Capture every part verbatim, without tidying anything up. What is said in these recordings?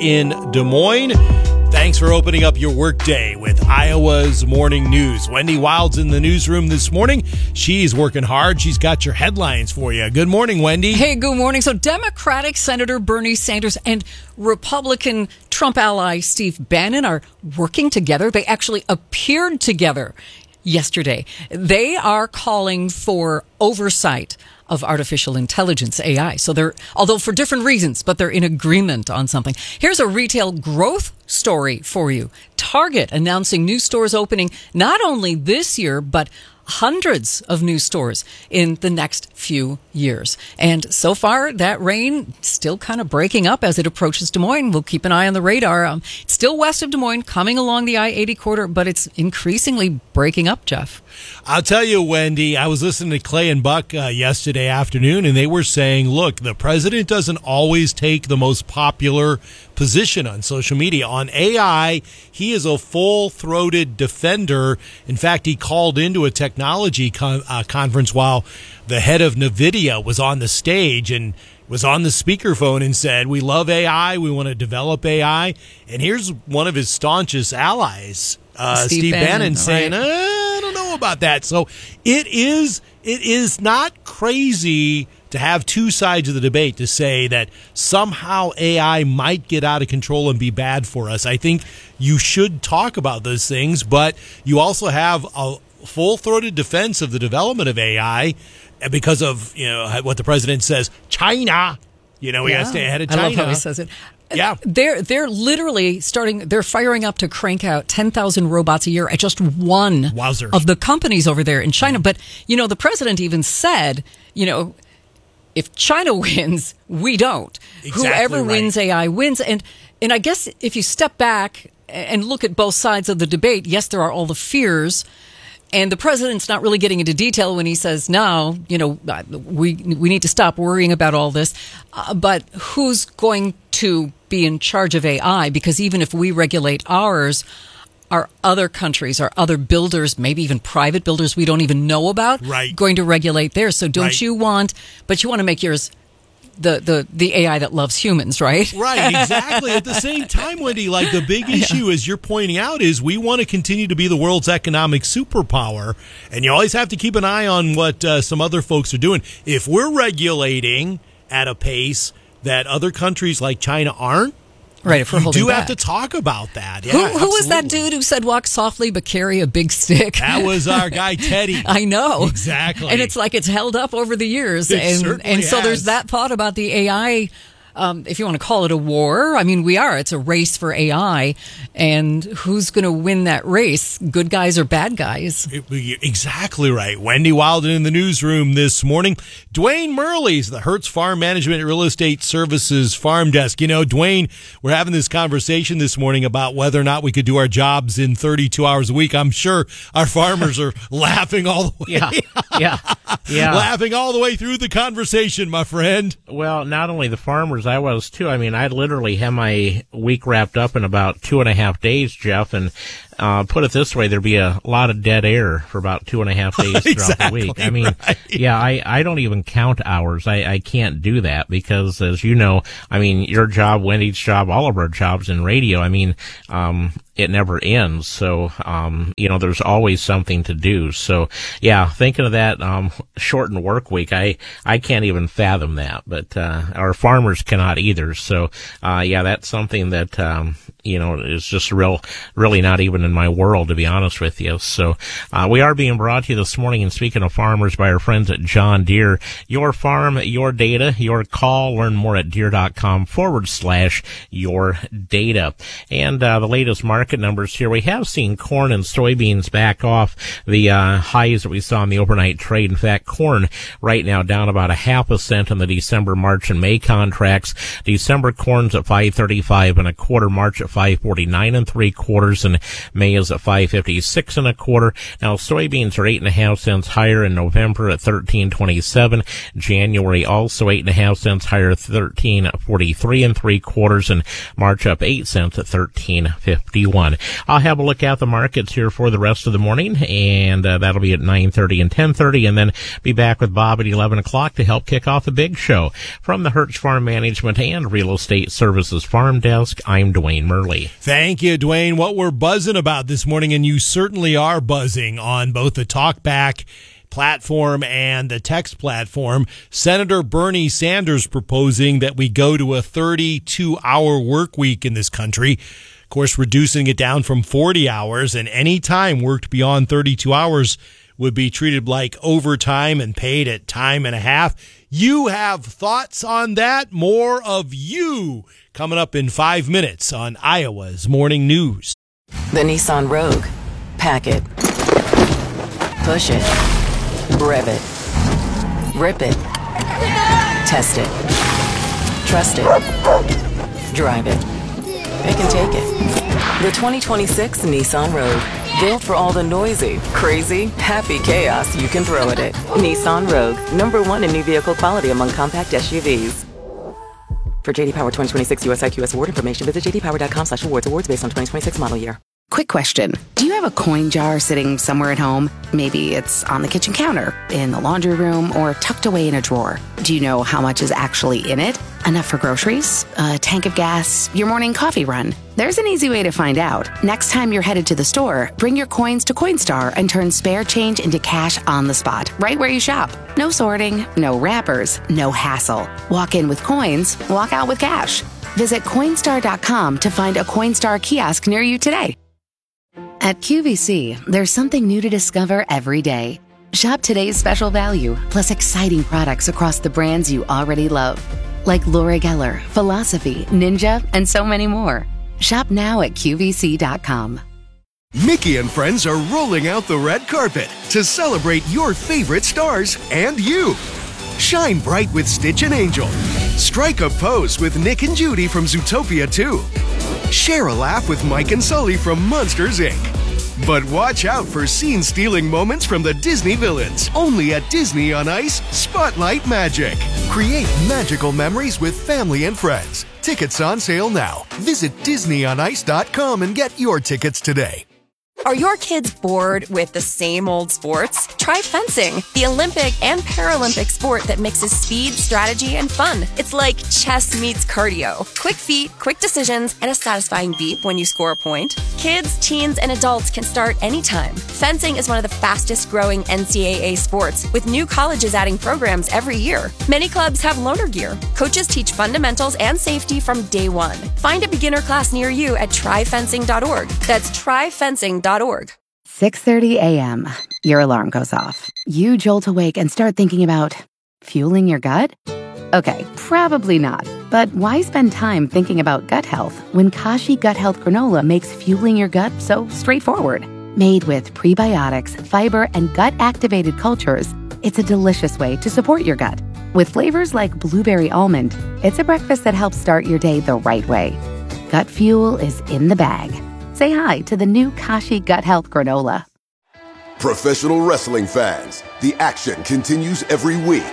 in Des Moines. Thanks for opening up your workday with Iowa's Morning News. Wendy Wild's in the newsroom this morning. She's working hard. She's got your headlines for you. Good morning, Wendy. Hey, good morning. So Democratic Senator Bernie Sanders and Republican Trump ally Steve Bannon are working together. They actually appeared together yesterday. They are calling for oversight of artificial intelligence, A I. So they're, although for different reasons, but they're in agreement on something. Here's a retail growth story for you. Target announcing new stores opening not only this year, but hundreds of new stores in the next few years. And so far, that rain still kind of breaking up as it approaches Des Moines. We'll keep an eye on the radar. Um, it's still west of Des Moines, coming along the I eighty corridor, but it's increasingly breaking up, Jeff. I'll tell you, Wendy, I was listening to Clay and Buck uh, yesterday afternoon, and they were saying, look, the president doesn't always take the most popular position on social media. On A I, he is a full-throated defender. In fact, he called into a technology con- uh, conference while the head of NVIDIA was on the stage and was on the speakerphone and said, we love A I, we want to develop A I. And here's one of his staunchest allies, uh, Steve, Steve Bannon, Bannon saying, right. I don't know about that. So it is it is not crazy to have two sides of the debate to say that somehow A I might get out of control and be bad for us. I think you should talk about those things, but you also have a full-throated defense of the development of A I because of, you know, what the president says, China. You know, we yeah. got to stay ahead of China. I love how he says it. Yeah. They're they're literally starting, they're firing up to crank out ten thousand robots a year at just one Wowzer. of the companies over there in China. But, you know, the president even said, you know, if China wins, we don't. Exactly Whoever right. wins A I wins. And and I guess if you step back and look at both sides of the debate, yes, there are all the fears. And the president's not really getting into detail when he says, no, you know, we we need to stop worrying about all this. Uh, but who's going to be in charge of A I? Because even if we regulate ours, are other countries, are other builders, maybe even private builders we don't even know about, right. going to regulate theirs? So don't right. you want, but you want to make yours the, the, the A I that loves humans, right? Right, exactly. At the same time, Wendy, like the big issue, as you're pointing out, is we want to continue to be the world's economic superpower, and you always have to keep an eye on what uh, some other folks are doing. If we're regulating at a pace that other countries like China aren't, right, if we're you holding do back. have to talk about that. Yeah, who who was that absolutely. dude who said walk softly but carry a big stick? That was our guy Teddy. I know. Exactly. And it's like it's held up over the years. It and certainly and so has. there's that thought about the A I, um, if you want to call it a war. I mean, we are. It's a race for A I. And who's going to win that race? Good guys or bad guys? Exactly right. Wendy Wilden in the newsroom this morning. Dwayne Murley's the Hertz Farm Management Real Estate Services Farm Desk. You know, Dwayne, we're having this conversation this morning about whether or not we could do our jobs in thirty-two hours a week. I'm sure our farmers are laughing all the way. Yeah, yeah, yeah. Laughing all the way through the conversation, my friend. Well, not only the farmers, I was too. I mean, I literally had my week wrapped up in about two and a half days, Jeff, and uh, put it this way, there'd be a lot of dead air for about two and a half days throughout exactly the week. I mean, right. yeah, I, I don't even count hours. I, I can't do that because, as you know, I mean, your job, Wendy's job, all of our jobs in radio, I mean, um, it never ends. So, um, you know, there's always something to do. So, yeah, thinking of that, um, shortened work week, I, I can't even fathom that, but, uh, our farmers cannot either. So, uh, yeah, that's something that, um, you know, is just real, really not even in my world, to be honest with you. So, uh, we are being brought to you this morning, and speaking of farmers, by our friends at John Deere. Your farm, your data, your call. Learn more at deere.com forward slash your data. And, uh, the latest market numbers here, we have seen corn and soybeans back off the, uh, highs that we saw in the overnight trade. In fact, corn right now down about a half a cent on the December, March, and May contracts. December corn's at five thirty-five and a quarter, March at five forty-nine and three quarters, and May is at five fifty-six and a quarter. Now, soybeans are eight and a half cents higher in November at thirteen twenty-seven. January also eight and a half cents higher, thirteen forty-three and three quarters, and March up eight cents at thirteen fifty-one. I'll have a look at the markets here for the rest of the morning, and uh, that'll be at nine thirty and ten thirty, and then be back with Bob at eleven o'clock to help kick off the big show. From the Hertz Farm Management and Real Estate Services Farm Desk, I'm Dwayne Murley. Thank you, Dwayne. What we're buzzing about this morning, and you certainly are buzzing on both the Talkback platform and the text platform, Senator Bernie Sanders proposing that we go to a thirty-two hour work week in this country. Of course, reducing it down from forty hours, and any time worked beyond thirty-two hours would be treated like overtime and paid at time and a half. You have thoughts on that? More of you coming up in five minutes on Iowa's Morning News. The Nissan Rogue. Pack it. Push it. Rev it. Rip it. Test it. Trust it. Drive it. It can take it. The twenty twenty-six Nissan Rogue. Built for all the noisy, crazy, happy chaos you can throw at it. Nissan Rogue. Number one in new vehicle quality among compact S U Vs. For J D Power twenty twenty-six U S I Q S award information, visit j d power dot com slash awards. Awards based on twenty twenty-six model year. Quick question. Do you have a coin jar sitting somewhere at home? Maybe it's on the kitchen counter, in the laundry room, or tucked away in a drawer. Do you know how much is actually in it? Enough for groceries? A tank of gas? Your morning coffee run? There's an easy way to find out. Next time you're headed to the store, bring your coins to Coinstar and turn spare change into cash on the spot, right where you shop. No sorting, no wrappers, no hassle. Walk in with coins, walk out with cash. Visit Coinstar dot com to find a Coinstar kiosk near you today. At Q V C, there's something new to discover every day. Shop today's special value, plus exciting products across the brands you already love, like Laura Geller, Philosophy, Ninja, and so many more. Shop now at Q V C dot com. Mickey and friends are rolling out the red carpet to celebrate your favorite stars and you. Shine bright with Stitch and Angel. Strike a pose with Nick and Judy from Zootopia two. Share a laugh with Mike and Sully from Monsters, Incorporated. But watch out for scene-stealing moments from the Disney villains. Only at Disney on Ice, Spotlight Magic. Create magical memories with family and friends. Tickets on sale now. Visit disney on ice dot com and get your tickets today. Are your kids bored with the same old sports? Try fencing, the Olympic and Paralympic sport that mixes speed, strategy, and fun. It's like chess meets cardio. Quick feet, quick decisions, and a satisfying beep when you score a point. Kids, teens, and adults can start anytime. Fencing is one of the fastest growing N C double A sports, with new colleges adding programs every year. Many clubs have loaner gear. Coaches teach fundamentals and safety from day one. Find a beginner class near you at try fencing dot org. That's try fencing dot org. six thirty a.m. Your alarm goes off. You jolt awake and start thinking about fueling your gut? Okay, probably not. But why spend time thinking about gut health when Kashi Gut Health Granola makes fueling your gut so straightforward? Made with prebiotics, fiber, and gut-activated cultures, it's a delicious way to support your gut. With flavors like blueberry almond, it's a breakfast that helps start your day the right way. Gut fuel is in the bag. Say hi to the new Kashi Gut Health Granola. Professional wrestling fans, the action continues every week.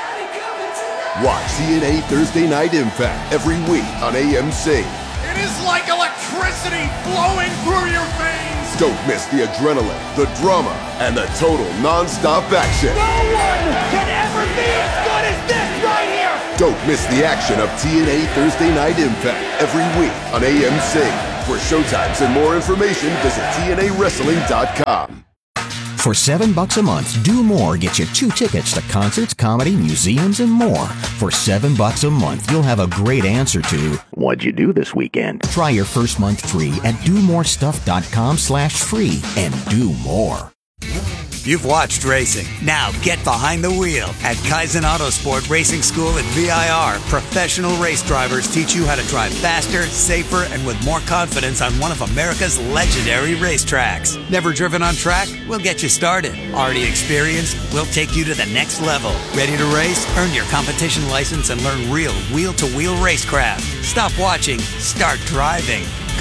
Watch T N A Thursday Night Impact every week on A M C. It is like electricity flowing through your veins. Don't miss the adrenaline, the drama, and the total non-stop action. No one can ever be as good as this right here. Don't miss the action of T N A Thursday Night Impact every week on A M C. For showtimes and more information, visit T N A wrestling dot com. For seven bucks a month, Do More gets you two tickets to concerts, comedy, museums, and more. For seven bucks a month, you'll have a great answer to what'd you do this weekend? Try your first month free at do more stuff dot com slash free and do more. You've watched racing. Now get behind the wheel. At Kaizen Autosport Racing School at V I R, professional race drivers teach you how to drive faster, safer, and with more confidence on one of America's legendary racetracks. Never driven on track? We'll get you started. Already experienced? We'll take you to the next level. Ready to race? Earn your competition license and learn real wheel-to-wheel racecraft. Stop watching. Start driving.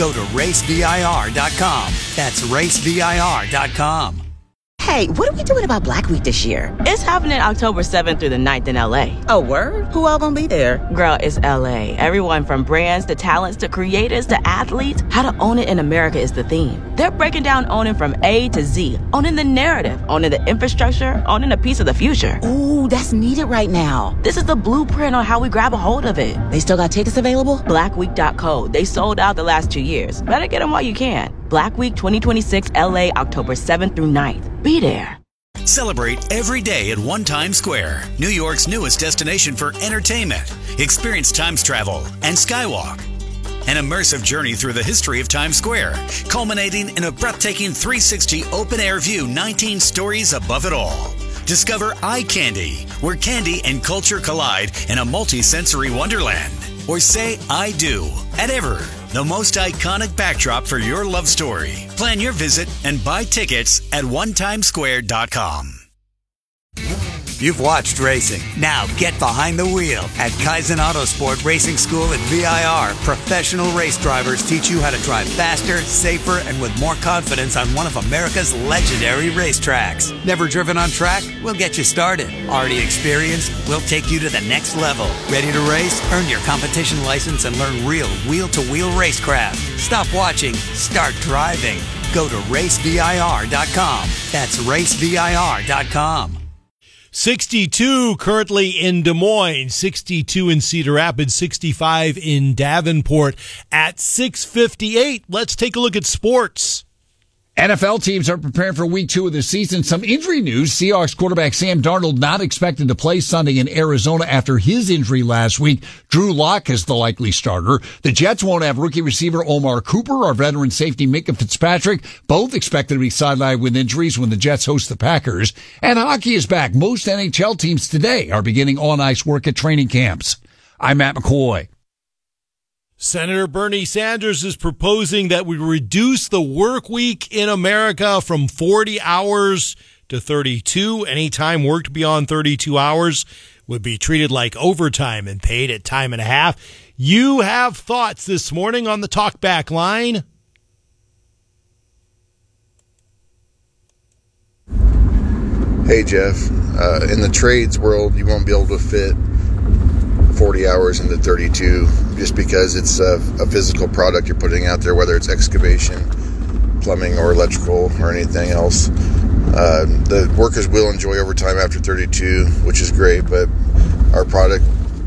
Go to race vir dot com. That's race vir dot com. Hey, what are we doing about Black Week this year? It's happening October seventh through the ninth in L A. Oh, word? Who all gonna be there? Girl, it's L A. Everyone from brands to talents to creators to athletes. How to own it in America is the theme. They're breaking down owning from A to Z. Owning the narrative, owning the infrastructure, owning a piece of the future. Ooh, that's needed right now. This is the blueprint on how we grab a hold of it. They still got tickets available? black week dot co. They sold out the last two years. Better get them while you can. Black Week twenty twenty-six L A, October seventh through ninth. Be there. Celebrate every day at One Times Square, New York's newest destination for entertainment. Experience Times travel and Skywalk. An immersive journey through the history of Times Square, culminating in a breathtaking three sixty open-air view, nineteen stories above it all. Discover Eye Candy, where candy and culture collide in a multi-sensory wonderland. Or say I do at Ever, the most iconic backdrop for your love story. Plan your visit and buy tickets at one times square dot com. You've watched racing. Now get behind the wheel. At Kaizen Autosport Racing School at V I R, professional race drivers teach you how to drive faster, safer, and with more confidence on one of America's legendary racetracks. Never driven on track? We'll get you started. Already experienced? We'll take you to the next level. Ready to race? Earn your competition license and learn real wheel-to-wheel racecraft. Stop watching. Start driving. Go to race vir dot com. That's race vir dot com. sixty-two currently in Des Moines, sixty-two in Cedar Rapids, sixty-five in Davenport at six fifty-eight. Let's take a look at sports. N F L teams are preparing for week two of the season. Some injury news. Seahawks quarterback Sam Darnold not expected to play Sunday in Arizona after his injury last week. Drew Lock is the likely starter. The Jets won't have rookie receiver Omar Cooper or veteran safety Minka Fitzpatrick, both expected to be sidelined with injuries when the Jets host the Packers. And hockey is back. Most N H L teams today are beginning on-ice work at training camps. I'm Matt McCoy. Senator Bernie Sanders is proposing that we reduce the work week in America from forty hours to thirty-two. Any time worked beyond thirty-two hours would be treated like overtime and paid at time and a half. You have thoughts this morning on the talkback line. Hey, Jeff. Uh, in the trades world, you won't be able to fit forty hours into thirty-two just because it's a, a physical product you're putting out there, whether it's excavation, plumbing, or electrical, or anything else. Uh, the workers will enjoy overtime after thirty-two, which is great, but our product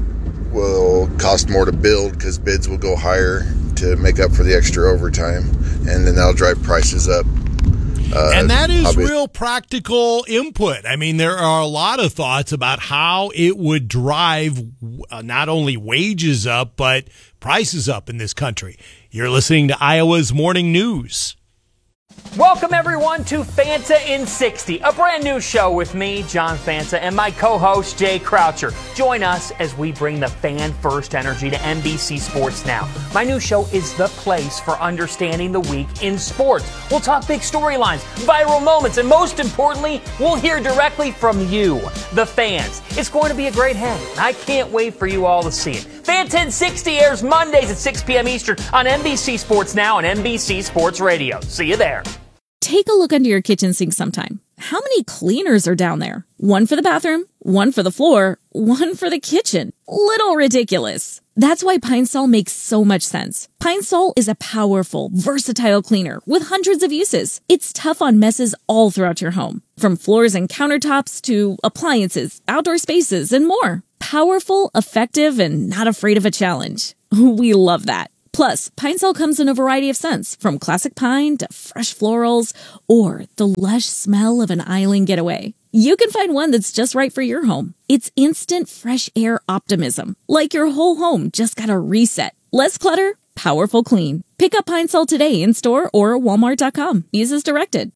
will cost more to build because bids will go higher to make up for the extra overtime, and then that'll drive prices up. Uh, and that is obviously real practical input. I mean, there are a lot of thoughts about how it would drive uh, not only wages up, but prices up in this country. You're listening to Iowa's Morning News. Welcome, everyone, to Fanta in sixty, a brand new show with me, John Fanta, and my co-host, Jay Croucher. Join us as we bring the fan-first energy to N B C Sports Now. My new show is the place for understanding the week in sports. We'll talk big storylines, viral moments, and most importantly, we'll hear directly from you, the fans. It's going to be a great hang. I can't wait for you all to see it. Fanta in sixty airs Mondays at six p.m. Eastern on N B C Sports Now and N B C Sports Radio. See you there. Take a look under your kitchen sink sometime. How many cleaners are down there? One for the bathroom, one for the floor, one for the kitchen. Little ridiculous. That's why Pine Sol makes so much sense. Pine Sol is a powerful, versatile cleaner with hundreds of uses. It's tough on messes all throughout your home, from floors and countertops to appliances, outdoor spaces, and more. Powerful, effective, and not afraid of a challenge. We love that. Plus, Pine Sol comes in a variety of scents, from classic pine to fresh florals or the lush smell of an island getaway. You can find one that's just right for your home. It's instant fresh air optimism, like your whole home just got a reset. Less clutter, powerful clean. Pick up Pine Sol today in store or walmart dot com. Use as directed.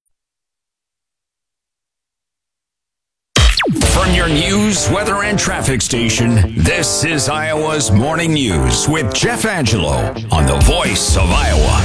From your news, weather, and traffic station, this is Iowa's Morning News with Jeff Angelo on the Voice of Iowa.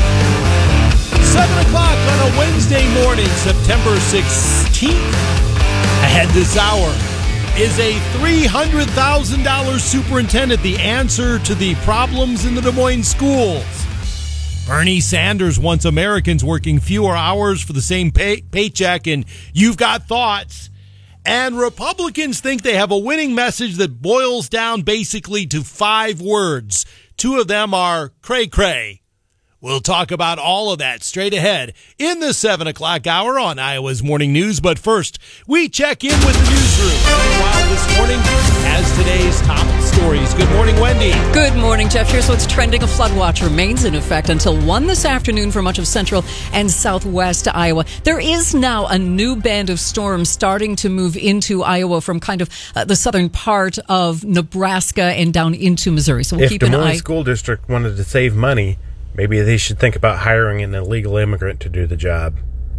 seven o'clock on a Wednesday morning, September sixteenth. Ahead this hour, is a three hundred thousand dollars superintendent the answer to the problems in the Des Moines schools? Bernie Sanders wants Americans working fewer hours for the same pay- paycheck, and you've got thoughts. And Republicans think they have a winning message that boils down basically to five words. Two of them are cray-cray. We'll talk about all of that straight ahead in the seven o'clock hour on Iowa's Morning News. But first, we check in with the newsroom. Meanwhile, this morning has today's top stories. Good morning, Wendy. Good morning, Jeff. Here's what's trending. A flood watch remains in effect until one this afternoon for much of central and southwest Iowa. There is now a new band of storms starting to move into Iowa from kind of uh, the southern part of Nebraska and down into Missouri. So we'll if keep Des an Moines eye. School District wanted to save money, maybe they should think about hiring an illegal immigrant to do the job.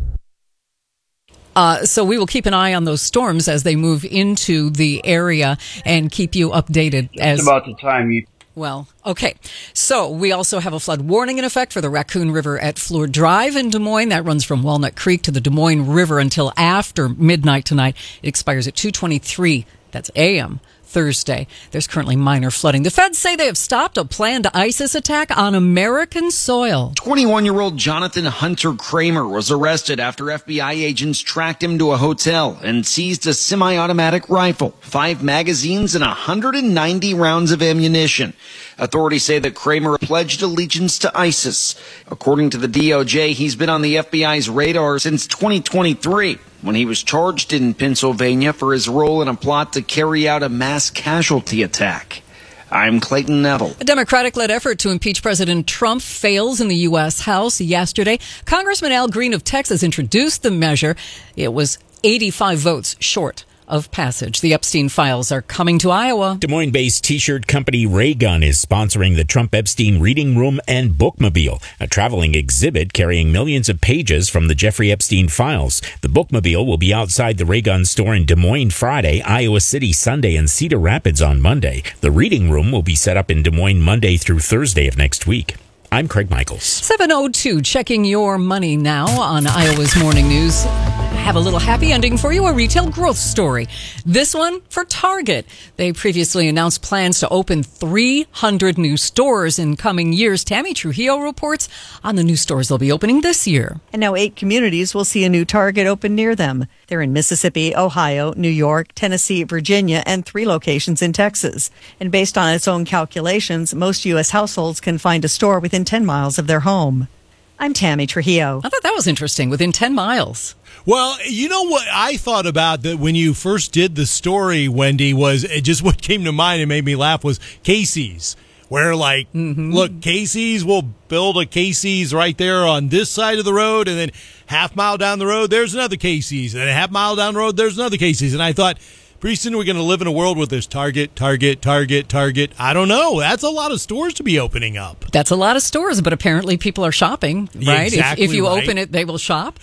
Uh, so we will keep an eye on those storms as they move into the area and keep you updated. As It's about the time you... Well, okay. So we also have a flood warning in effect for the Raccoon River at Fleur Drive in Des Moines. That runs from Walnut Creek to the Des Moines River until after midnight tonight. It expires at two twenty-three. That's A M. Thursday. There's currently minor flooding. The feds say they have stopped a planned ISIS attack on American soil. twenty-one-year-old Jonathan Hunter Kramer was arrested after F B I agents tracked him to a hotel and seized a semi-automatic rifle, five magazines, and one hundred ninety rounds of ammunition. Authorities say that Kramer pledged allegiance to ISIS. According to the D O J, he's been on the F B I's radar since twenty twenty-three, when he was charged in Pennsylvania for his role in a plot to carry out a mass casualty attack. I'm Clayton Neville. A Democratic-led effort to impeach President Trump fails in the U S House yesterday. Congressman Al Green of Texas introduced the measure. It was eighty-five votes short of passage. The Epstein files are coming to Iowa. Des Moines-based t-shirt company Raygun is sponsoring the Trump Epstein Reading Room and Bookmobile, a traveling exhibit carrying millions of pages from the Jeffrey Epstein files. The Bookmobile will be outside the Raygun store in Des Moines Friday, Iowa City Sunday, and Cedar Rapids on Monday. The Reading Room will be set up in Des Moines Monday through Thursday of next week. I'm Craig Michaels. seven oh two, checking your money now on Iowa's Morning News. Have a little happy ending for you, a retail growth story. This one for Target. They previously announced plans to open three hundred new stores in coming years. Tammy Trujillo reports on the new stores they'll be opening this year. And now eight communities will see a new Target open near them. They're in Mississippi, Ohio, New York, Tennessee, Virginia, and three locations in Texas. And based on its own calculations, most U S households can find a store within ten miles of their home. I'm Tammy Trujillo. I thought that was interesting, within ten miles. Well, you know what I thought about that when you first did the story, Wendy, was it just what came to mind and made me laugh was Casey's. Where, like, mm-hmm. look, Casey's will build a Casey's right there on this side of the road, and then half mile down the road, there's another Casey's, and a half mile down the road, there's another Casey's. And I thought, pretty soon we're going to live in a world where there's Target, Target, Target, Target. I don't know. That's a lot of stores to be opening up. That's a lot of stores, but apparently people are shopping, right? Exactly if, if you right. open it, they will shop.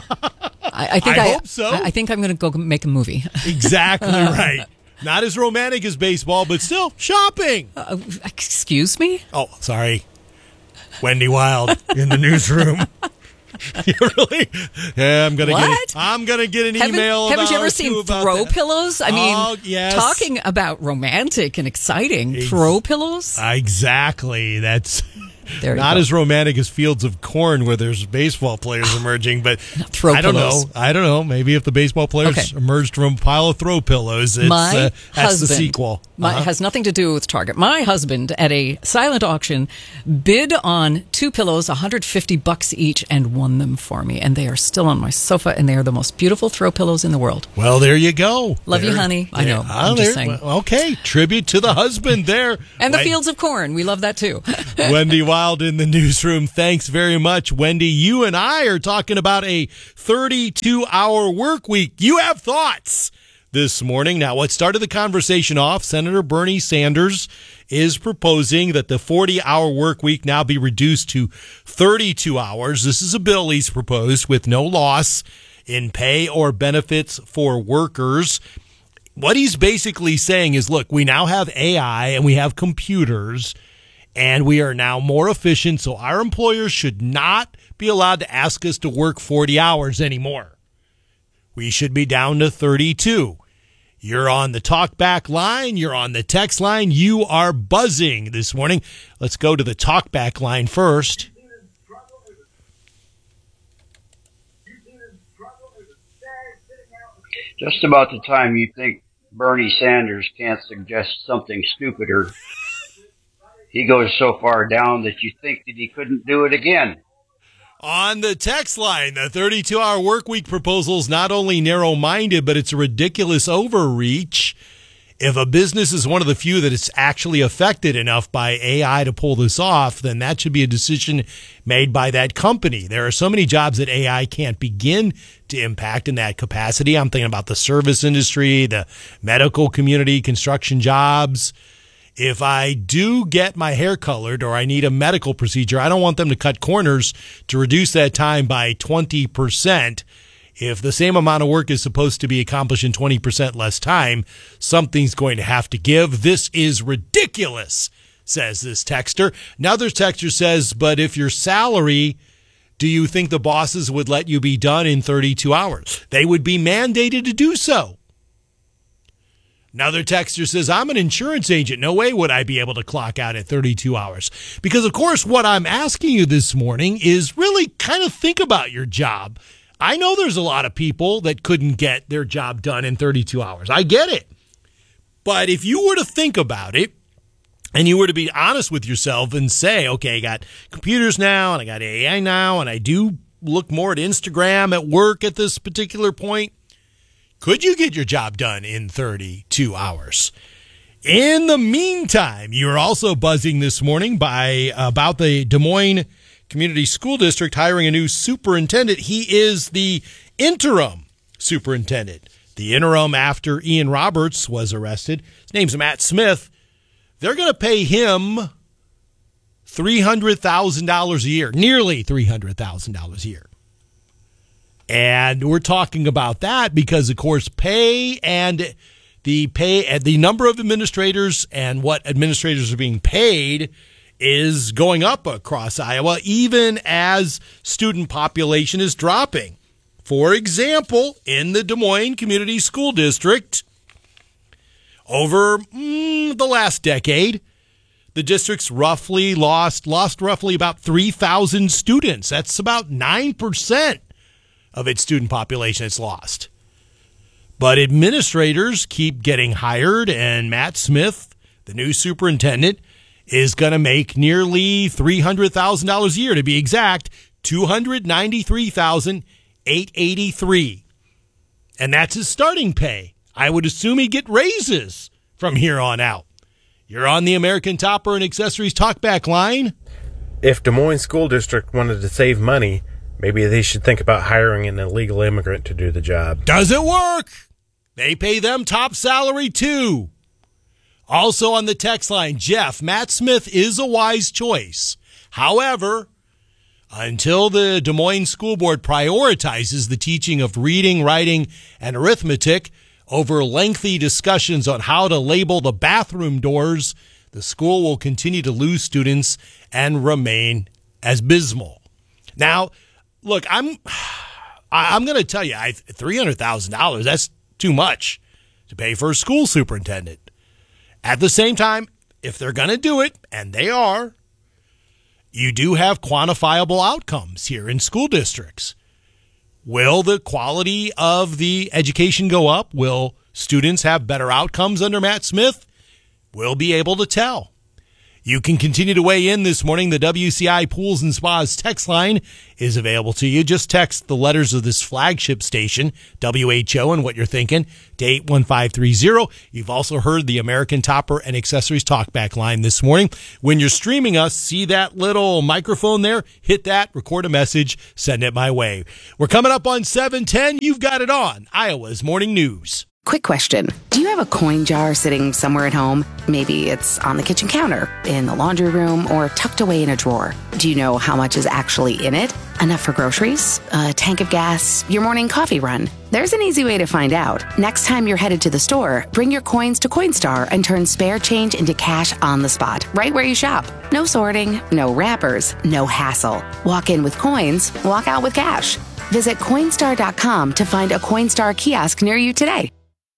I, I think I, I hope so. I, I think I'm going to go make a movie. Exactly right. Not as romantic as baseball, but still shopping. Uh, excuse me? Oh, sorry. Wendy Wild in the newsroom. You really? Yeah, I'm gonna what? get. I'm gonna get an haven't, email. Haven't about you ever seen throw that. pillows? I mean, oh, yes. talking about romantic and exciting. Ex- throw pillows. Exactly. That's there not go. as romantic as Fields of Corn, where there's baseball players emerging. But throw I don't pillows. know. I don't know. Maybe if the baseball players okay. emerged from a pile of throw pillows, it's, my uh, that's husband, the sequel. My, uh-huh. has nothing to do with Target. My husband at a silent auction bid on two pillows, one hundred fifty bucks each, and won them for me. And they are still on my sofa, and they are the most beautiful throw pillows in the world. Well, there you go. Love there, you, honey. I know. Oh, I'm just there, saying. Well, okay, tribute to the husband there. And the Wen- fields of corn. We love that too. Wendy Wild in the newsroom. Thanks very much, Wendy. You and I are talking about a thirty-two hour work week. You have thoughts this morning. Now, what started the conversation off, Senator Bernie Sanders is proposing that the forty hour work week now be reduced to thirty-two hours. This is a bill he's proposed with no loss in pay or benefits for workers. What he's basically saying is, look, we now have A I and we have computers, and we are now more efficient, so our employers should not be allowed to ask us to work forty hours anymore. We should be down to thirty-two. You're on the talkback line. You're on the text line. You are buzzing this morning. Let's go to the talkback line first. Just about the time you think Bernie Sanders can't suggest something stupider, he goes so far down that you think that he couldn't do it again. On the text line, the thirty-two hour work week proposal is not only narrow-minded, but it's a ridiculous overreach. If a business is one of the few that it's actually affected enough by A I to pull this off, then that should be a decision made by that company. There are so many jobs that A I can't begin to impact in that capacity. I'm thinking about the service industry, the medical community, construction jobs. If I do get my hair colored or I need a medical procedure, I don't want them to cut corners to reduce that time by twenty percent. If the same amount of work is supposed to be accomplished in twenty percent less time, something's going to have to give. This is ridiculous, says this texter. Another texter says, but if your salary, do you think the bosses would let you be done in thirty-two hours? They would be mandated to do so. Another texter says, I'm an insurance agent. No way would I be able to clock out at thirty-two hours. Because, of course, what I'm asking you this morning is really kind of think about your job. I know there's a lot of people that couldn't get their job done in thirty-two hours. I get it. But if you were to think about it and you were to be honest with yourself and say, okay, I got computers now and I got A I now and I do look more at Instagram at work at this particular point, could you get your job done in thirty-two hours? In the meantime, you're also buzzing this morning by about the Des Moines Community School District hiring a new superintendent. He is the interim superintendent. The interim after Ian Roberts was arrested. His name's Matt Smith. They're going to pay him three hundred thousand dollars a year, nearly three hundred thousand dollars a year. And we're talking about that because, of course, pay and the pay and the number of administrators and what administrators are being paid is going up across Iowa, even as student population is dropping. For example, in the Des Moines Community School District, over mm, the last decade, the district's roughly lost lost roughly about three thousand students. That's about nine percent of its student population it's lost. But administrators keep getting hired, and Matt Smith, the new superintendent, is going to make nearly three hundred thousand dollars a year. To be exact, two hundred ninety-three thousand eight hundred eighty-three dollars. And that's his starting pay. I would assume he'd get raises from here on out. You're on the American Topper and Accessories Talkback line. If Des Moines School District wanted to save money, maybe they should think about hiring an illegal immigrant to do the job. Does it work? They pay them top salary too. Also on the text line, Jeff, Matt Smith is a wise choice. However, until the Des Moines School Board prioritizes the teaching of reading, writing, and arithmetic over lengthy discussions on how to label the bathroom doors, the school will continue to lose students and remain abysmal. Now, look, I'm I'm going to tell you, I, three hundred thousand dollars, that's too much to pay for a school superintendent. At the same time, if they're going to do it, and they are, you do have quantifiable outcomes here in school districts. Will the quality of the education go up? Will students have better outcomes under Matt Smith? We'll be able to tell. You can continue to weigh in this morning. The W C I Pools and Spas text line is available to you. Just text the letters of this flagship station, W H O, and what you're thinking to eight one five three zero. You've also heard the American Topper and Accessories Talkback line this morning. When you're streaming us, see that little microphone there? Hit that, record a message, send it my way. We're coming up on seven ten. You've got it on Iowa's Morning News. Quick question. Do you have a coin jar sitting somewhere at home? Maybe it's on the kitchen counter, in the laundry room, or tucked away in a drawer. Do you know how much is actually in it? Enough for groceries? A tank of gas? Your morning coffee run? There's an easy way to find out. Next time you're headed to the store, bring your coins to Coinstar and turn spare change into cash on the spot, right where you shop. No sorting, no wrappers, no hassle. Walk in with coins, walk out with cash. Visit Coinstar dot com to find a Coinstar kiosk near you today.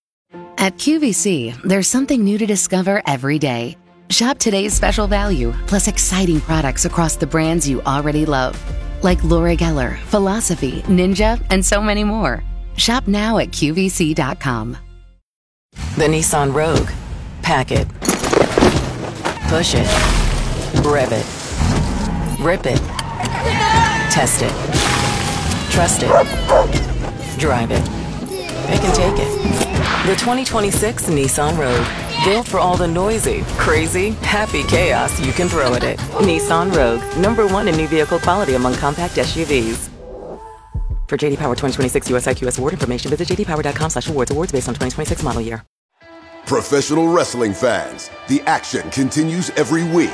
At Q V C, there's something new to discover every day. Shop today's special value, plus exciting products across the brands you already love. Like Laura Geller, Philosophy, Ninja, and so many more. Shop now at Q V C dot com. The Nissan Rogue. Pack it. Push it. Rev it. Rip it. Test it. Trust it. Drive it. It can take it. The twenty twenty-six Nissan Rogue. Built for all the noisy, crazy, happy chaos you can throw at it. Nissan Rogue. Number one in new vehicle quality among compact S U Vs. For J D Power twenty twenty-six U S I Q S award information, visit j d power dot com slash awards. Awards based on twenty twenty-six model year. Professional wrestling fans, the action continues every week.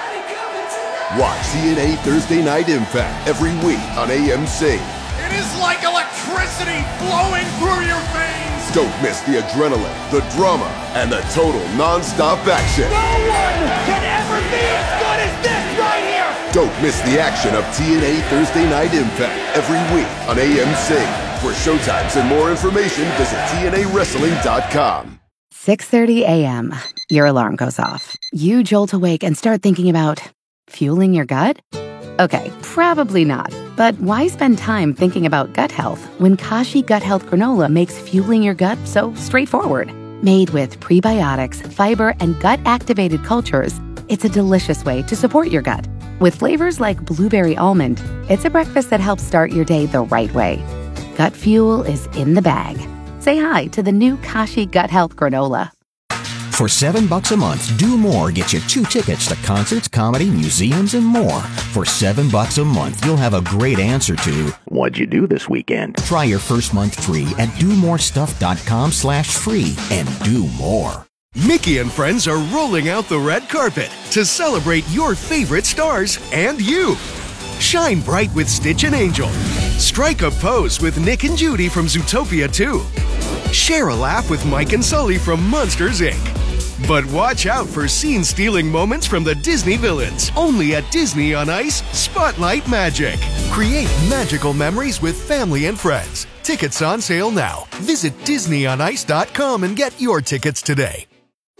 Watch T N A Thursday Night Impact every week on A M C. It is like electricity flowing through your veins. Don't miss the adrenaline, the drama, and the total non-stop action. No one can ever be as good as this right here. Don't miss the action of T N A Thursday Night Impact every week on A M C. For showtimes and more information, visit T N A wrestling dot com. six thirty a.m. Your alarm goes off. You jolt awake and start thinking about fueling your gut? Okay, probably not. But why spend time thinking about gut health when Kashi Gut Health Granola makes fueling your gut so straightforward? Made with prebiotics, fiber, and gut-activated cultures, it's a delicious way to support your gut. With flavors like blueberry almond, it's a breakfast that helps start your day the right way. Gut fuel is in the bag. Say hi to the new Kashi Gut Health Granola. For seven bucks a month, Do More gets you two tickets to concerts, comedy, museums, and more. For seven bucks a month, you'll have a great answer to what'd you do this weekend? Try your first month free at do more stuff dot com slash free and do more. Mickey and friends are rolling out the red carpet to celebrate your favorite stars and you. Shine bright with Stitch and Angel. Strike a pose with Nick and Judy from Zootopia two. Share a laugh with Mike and Sully from Monsters, Incorporated. But watch out for scene-stealing moments from the Disney villains. Only at Disney on Ice Spotlight Magic. Create magical memories with family and friends. Tickets on sale now. Visit disney on ice dot com and get your tickets today.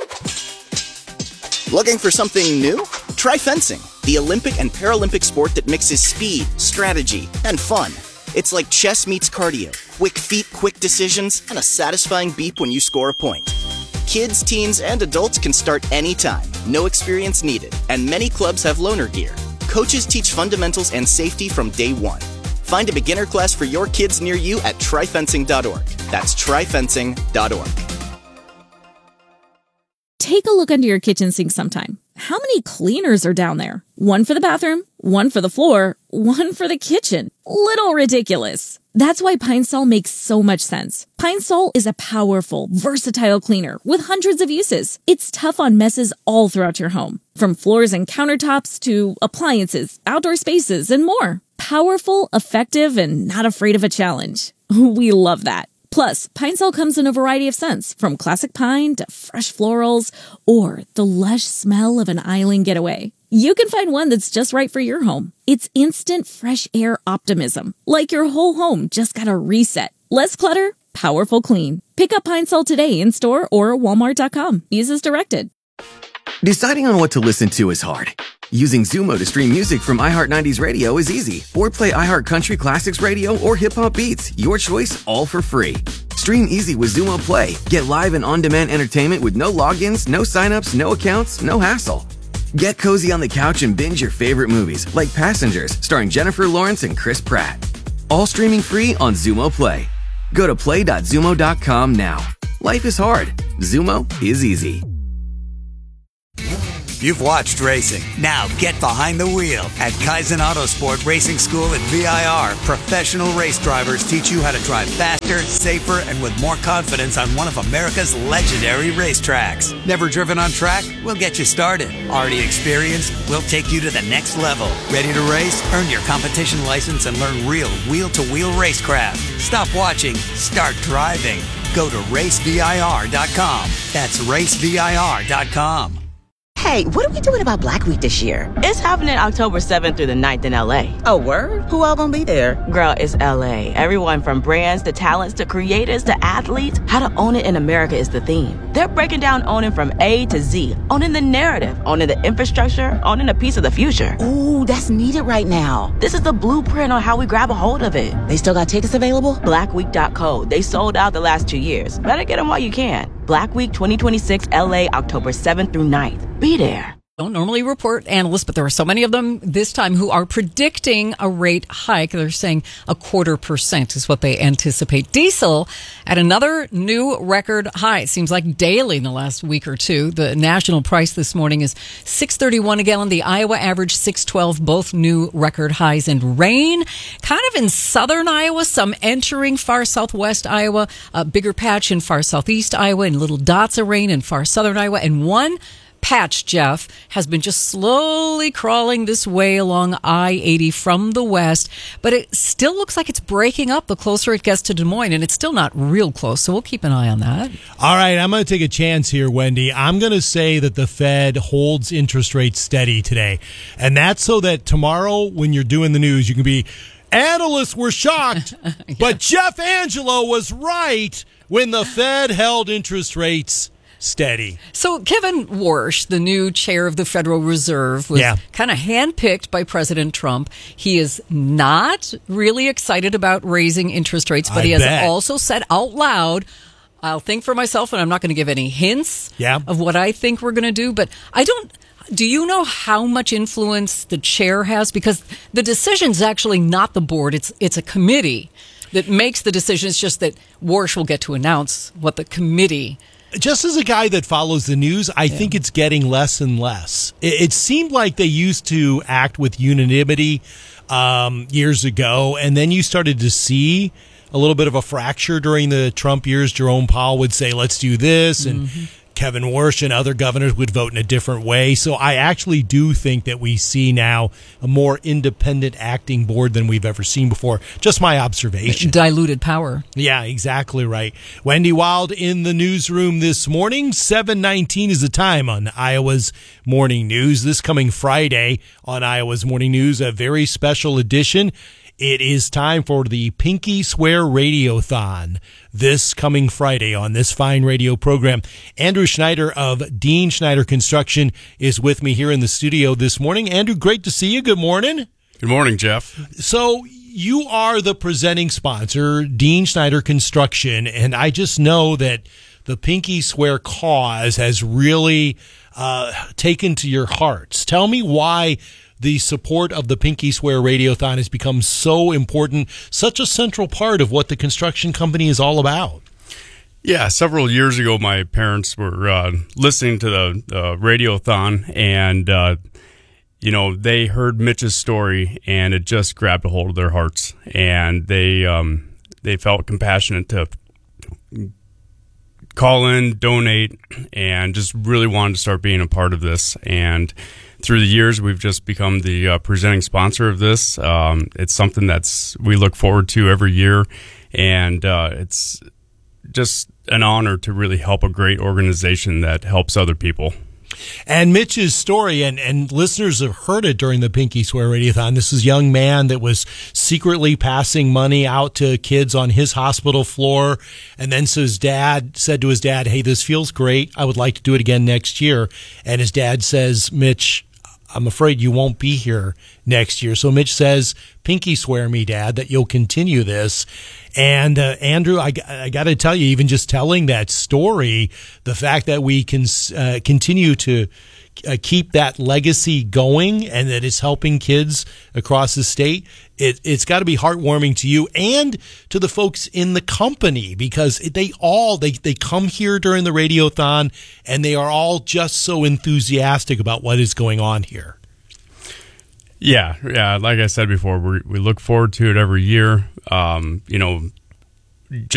Looking for something new? Try fencing, the Olympic and Paralympic sport that mixes speed, strategy, and fun. It's like chess meets cardio. Quick feet, quick decisions, and a satisfying beep when you score a point. Kids, teens, and adults can start anytime. No experience needed. And many clubs have loaner gear. Coaches teach fundamentals and safety from day one. Find a beginner class for your kids near you at try fencing dot org. That's try fencing dot org. Take a look under your kitchen sink sometime. How many cleaners are down there? One for the bathroom, one for the floor, one for the kitchen. Little ridiculous. That's why Pine Sol makes so much sense. Pine Sol is a powerful, versatile cleaner with hundreds of uses. It's tough on messes all throughout your home, from floors and countertops to appliances, outdoor spaces, and more. Powerful, effective, and not afraid of a challenge. We love that. Plus, Pine Sol comes in a variety of scents, from classic pine to fresh florals or the lush smell of an island getaway. You can find one that's just right for your home. It's instant fresh air optimism, like your whole home just got a reset. Less clutter, powerful clean. Pick up Pine Sol today in store or walmart dot com. Use as directed. Deciding on what to listen to is hard. Using Zumo to stream music from iHeart nineties Radio is easy. Or play iHeart Country Classics Radio or Hip Hop Beats. Your choice, all for free. Stream easy with Zumo Play. Get live and on-demand entertainment with no logins, no signups, no accounts, no hassle. Get cozy on the couch and binge your favorite movies, like Passengers, starring Jennifer Lawrence and Chris Pratt. All streaming free on Zumo Play. Go to play dot zumo dot com now. Life is hard. Zumo is easy. You've watched racing. Now get behind the wheel. At Kaizen Autosport Racing School at V I R, professional race drivers teach you how to drive faster, safer, and with more confidence on one of America's legendary racetracks. Never driven on track? We'll get you started. Already experienced? We'll take you to the next level. Ready to race? Earn your competition license and learn real wheel-to-wheel racecraft. Stop watching. Start driving. Go to race V I R dot com. That's race V I R dot com. Hey, what are we doing about Black Week this year? It's happening October seventh through the ninth in L A. Oh, word? Who all gonna be there? Girl, it's L A. Everyone from brands to talents to creators to athletes. How to own it in America is the theme. They're breaking down owning from A to Z. Owning the narrative, owning the infrastructure, owning a piece of the future. Ooh, that's needed right now. This is the blueprint on how we grab a hold of it. They still got tickets available? black week dot co. They sold out the last two years. Better get them while you can. Black Week twenty twenty-six L A, October seventh through ninth. Be there. Don't normally report analysts, but there are so many of them this time who are predicting a rate hike. They're saying a quarter percent is what they anticipate. Diesel at another new record high. It seems like daily in the last week or two. The national price this morning is six thirty-one a gallon. The Iowa average six twelve, both new record highs. And rain kind of in southern Iowa, some entering far southwest Iowa, a bigger patch in far southeast Iowa, and little dots of rain in far southern Iowa, and one patch, Jeff, has been just slowly crawling this way along I eighty from the west, but it still looks like it's breaking up the closer it gets to Des Moines, and it's still not real close, so we'll keep an eye on that. All right, I'm going to take a chance here, Wendy. I'm going to say that the Fed holds interest rates steady today, and that's so that tomorrow when you're doing the news, you can be, analysts were shocked, yeah. But Jeff Angelo was right when the Fed held interest rates steady. So Kevin Warsh, the new chair of the Federal Reserve, was yeah. kind of handpicked by President Trump. He is not really excited about raising interest rates, but I he has bet. also said out loud, I'll think for myself, and I'm not going to give any hints yeah. of what I think we're going to do. But I don't... Do you know how much influence the chair has? Because the decision's actually not the board. It's it's a committee that makes the decision. It's just that Warsh will get to announce what the committee... Just as a guy that follows the news, I yeah. think it's getting less and less. It, it seemed like they used to act with unanimity um, years ago, and then you started to see a little bit of a fracture during the Trump years. Jerome Powell would say, let's do this, and mm-hmm. Kevin Warsh and other governors would vote in a different way. So I actually do think that we see now a more independent acting board than we've ever seen before. Just my observation. Diluted power. Yeah, exactly right. Wendy Wild in the newsroom this morning. seven nineteen is the time on Iowa's Morning News. This coming Friday on Iowa's Morning News, a very special edition. It is time for the Pinky Swear Radiothon this coming Friday on this fine radio program. Andrew Schneider of Dean Schneider Construction is with me here in the studio this morning. Andrew, great to see you. Good morning. Good morning, Jeff. So you are the presenting sponsor, Dean Schneider Construction, and I just know that the Pinky Swear cause has really uh, taken to your hearts. Tell me why the support of the Pinky Swear Radiothon has become so important, such a central part of what the construction company is all about. Yeah, several years ago, my parents were uh, listening to the uh, Radiothon, and, uh, you know, they heard Mitch's story, and it just grabbed a hold of their hearts, and they um, they felt compassionate to call in, donate, and just really wanted to start being a part of this. And through the years, we've just become the uh, presenting sponsor of this. Um, it's something that's we look forward to every year, and uh, it's just an honor to really help a great organization that helps other people. And Mitch's story, and, and listeners have heard it during the Pinky Swear Radiothon. This is a young man that was secretly passing money out to kids on his hospital floor. And then so his dad said to his dad, hey, this feels great. I would like to do it again next year. And his dad says, Mitch, I'm afraid you won't be here next year. So Mitch says, Pinky swear me, Dad, that you'll continue this. And uh, Andrew, I, I got to tell you, even just telling that story, the fact that we can uh, continue to uh, keep that legacy going and that it's helping kids across the state, it, it's got to be heartwarming to you and to the folks in the company, because they all, they, they come here during the Radiothon and they are all just so enthusiastic about what is going on here. Yeah, yeah. Like I said before, we we look forward to it every year. Um, you know, just